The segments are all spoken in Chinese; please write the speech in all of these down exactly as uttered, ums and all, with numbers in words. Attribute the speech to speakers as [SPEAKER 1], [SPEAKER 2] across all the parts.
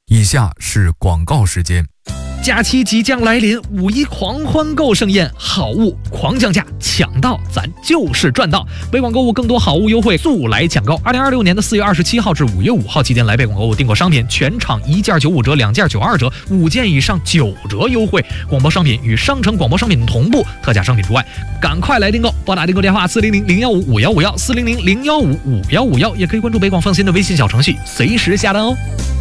[SPEAKER 1] 以下是广告时间。
[SPEAKER 2] 假期即将来临，五一狂欢购盛宴，好物狂降价，抢到咱就是赚到。北广购物更多好物优惠，速来抢购！二零二六年的四月二十七号至五月五号期间，来北广购物订购商品，全场一件九五折，两件九二折，五件以上九折优惠。广播商品与商城广播商品同步，特价商品除外。赶快来订购！拨打订购电话四零零零幺五五幺五幺四零零零幺五五幺五幺，也可以关注北广放心的微信小程序，随时下单哦。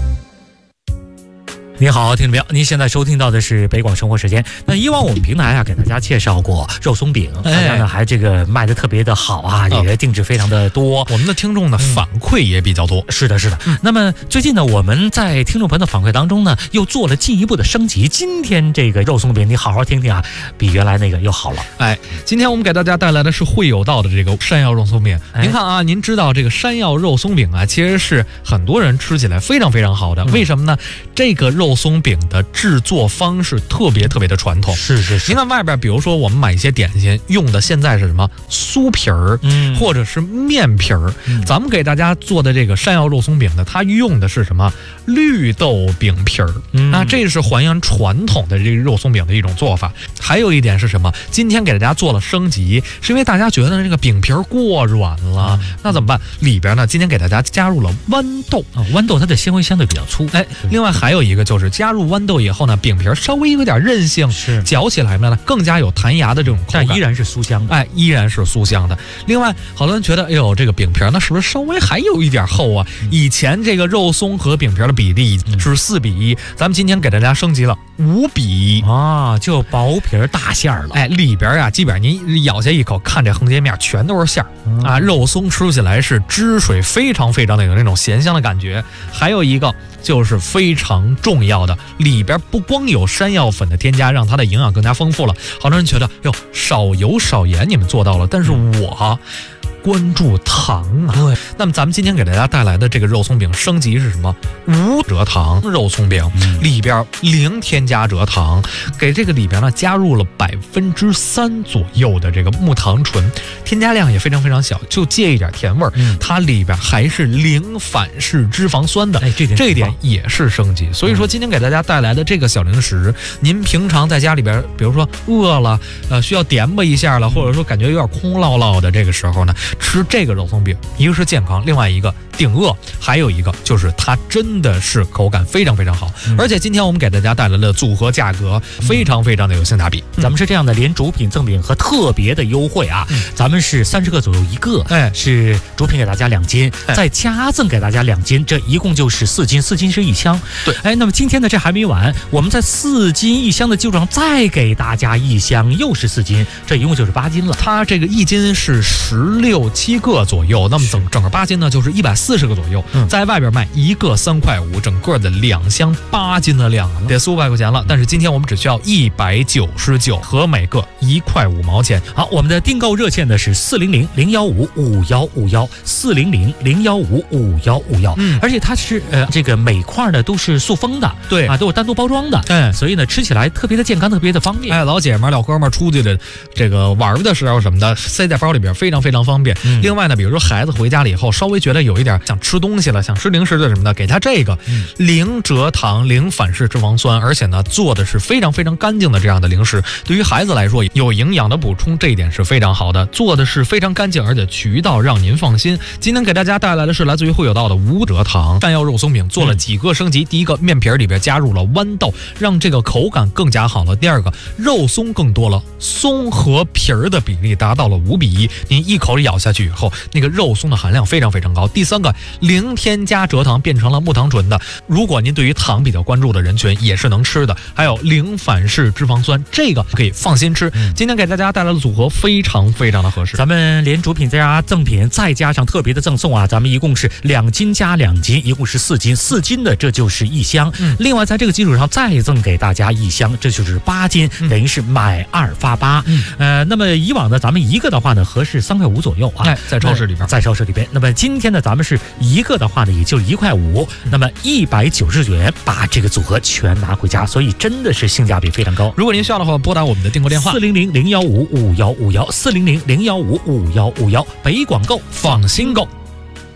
[SPEAKER 3] 你好，听众朋友，您现在收听到的是北广生活时间。那以往我们平台啊给大家介绍过肉松饼，大家呢还这个卖的特别的好啊，也定制非常的多。
[SPEAKER 2] 我们的听众呢、嗯、反馈也比较多。
[SPEAKER 3] 是的，是的。嗯、那么最近呢，我们在听众朋友的反馈当中呢，又做了进一步的升级。今天这个肉松饼，你好好听听啊，比原来那个又好了。
[SPEAKER 2] 哎，今天我们给大家带来的是会有道的这个山药肉松饼。哎、您看啊，您知道这个山药肉松饼啊，其实是很多人吃起来非常非常好的。嗯、为什么呢？这个肉松饼的制作方式特别特别的传统。
[SPEAKER 3] 是是是。
[SPEAKER 2] 您看外边，比如说我们买一些点心用的现在是什么酥皮儿，嗯，或者是面皮儿。嗯、咱们给大家做的这个山药肉松饼呢，它用的是什么绿豆饼皮儿。嗯、那这是还原传统的这个肉松饼的一种做法。还有一点是什么？今天给大家做了升级，是因为大家觉得这个饼皮儿过软了，嗯、那怎么办？里边呢，今天给大家加入了豌豆啊、哦，
[SPEAKER 3] 豌豆它的纤维相对比较粗。
[SPEAKER 2] 哎，另外还有一个就是加入豌豆以后呢，饼皮稍微有点韧性，
[SPEAKER 3] 是
[SPEAKER 2] 嚼起来呢更加有弹牙的这种口感，
[SPEAKER 3] 但依然是酥香的。
[SPEAKER 2] 哎，依然是酥香的。另外，好多人觉得，哎呦，这个饼皮呢是不是稍微还有一点厚啊？嗯、以前这个肉松和饼皮的比例是四比一，嗯、咱们今天给大家升级了五比一
[SPEAKER 3] 啊，就薄皮大馅了。
[SPEAKER 2] 哎，里边啊，基本上您咬下一口，看这横截面全都是馅儿、嗯、啊，肉松吃起来是汁水非常非常的有那种咸香的感觉。还有一个就是非常重要的，里边不光有山药粉的添加，让它的营养更加丰富了。好多人觉得哟，少油少盐你们做到了，但是我关注糖啊。对，那么咱们今天给大家带来的这个肉松饼升级是什么？无蔗糖肉松饼，嗯、里边零添加蔗糖，给这个里边呢加入了百分之三左右的这个木糖醇，添加量也非常非常小，就借一点甜味儿。嗯、它里边还是零反式脂肪酸的，
[SPEAKER 3] 哎，这点
[SPEAKER 2] 这一点也是升级。所以说今天给大家带来的这个小零食，您平常在家里边，比如说饿了，呃，需要点吧一下了，或者说感觉有点空落落的这个时候呢，吃这个肉松饼，一个是健康，另外一个顶饿，还有一个就是它真的是口感非常非常好。嗯、而且今天我们给大家带来的组合价格非常非常的有性价比。
[SPEAKER 3] 嗯、咱们是这样的，连主品赠品和特别的优惠啊，嗯、咱们是三十个左右一个，哎，是主品给大家两斤，哎、再加赠给大家两斤，这一共就是四斤，四斤是一箱。
[SPEAKER 2] 对，
[SPEAKER 3] 哎，那么今天呢这还没完，我们在四斤一箱的基础上再给大家一箱，又是四斤，这一共就是八斤了。
[SPEAKER 2] 它这个一斤是十六七个左右，那么整整个八斤呢就是一百四十个左右，嗯、在外边卖一个三块五，整个的两箱八斤的量得四五百块钱了。但是今天我们只需要一百九十九，和每个一块五毛钱。
[SPEAKER 3] 好，我们的订购热线呢是四零零零幺五五幺五幺四零零零幺五五幺五幺，而且它是呃这个每块呢都是塑封的，
[SPEAKER 2] 对
[SPEAKER 3] 啊，都是单独包装的，
[SPEAKER 2] 哎，
[SPEAKER 3] 所以呢吃起来特别的健康，特别的方便。
[SPEAKER 2] 哎，老姐们老哥们出去的这个玩的时候什么的，塞在包里边非常非常方便。嗯、另外呢，比如说孩子回家了以后，稍微觉得有一点想吃东西了，想吃零食的什么的，给他这个、嗯、零蔗糖、零反式脂肪酸，而且呢做的是非常非常干净的这样的零食，对于孩子来说有营养的补充，这一点是非常好的，做的是非常干净，而且渠道让您放心。今天给大家带来的是来自于会有道的无蔗糖山药肉松饼，做了几个升级。嗯、第一个，面皮里边加入了豌豆，让这个口感更加好了。第二个，肉松更多了，松和皮儿的比例达到了五比一，您一口咬下去以后，那个肉松的含量非常非常高。第三个，零添加蔗糖变成了木糖醇的，如果您对于糖比较关注的人群也是能吃的。还有零反式脂肪酸，这个可以放心吃。嗯、今天给大家带来的组合非常非常的合适，
[SPEAKER 3] 咱们连主品再加赠品，再加上特别的赠送啊，咱们一共是两斤加两斤，一共是四斤，四斤的这就是一箱。嗯、另外在这个基础上再赠给大家一箱，这就是八斤，嗯、等于是买二发八。嗯、呃，那么以往呢，咱们一个的话呢，合适三块五左右啊，
[SPEAKER 2] 哎，在超市里边，
[SPEAKER 3] 在超市里边。那么今天呢，咱们是一个的话呢，也就一块五，那么一百九十九元把这个组合全拿回家，所以真的是性价比非常高。
[SPEAKER 2] 如果您需要的话，拨打我们的订购电话
[SPEAKER 3] 四零零零幺五五幺五幺四零零零幺五五幺五幺，北广购放心购。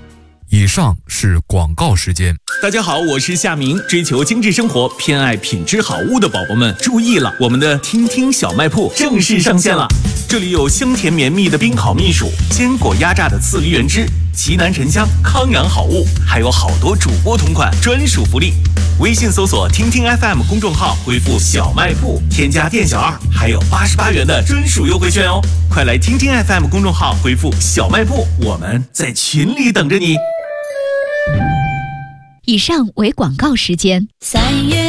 [SPEAKER 1] 以上是广告时间。
[SPEAKER 4] 大家好，我是夏明。追求精致生活、偏爱品质好物的宝宝们注意了，我们的听听小卖铺正式上线了。这里有香甜绵密的冰烤蜜薯，坚果压榨的刺梨原汁，奇楠沉香康养好物，还有好多主播同款专属福利。微信搜索听听 F M 公众号，回复小卖铺，添加店小二，还有八十八元的专属优惠券哦！快来听听 F M 公众号回复小卖铺，我们在群里等着你。
[SPEAKER 5] 以上为广告时间。三月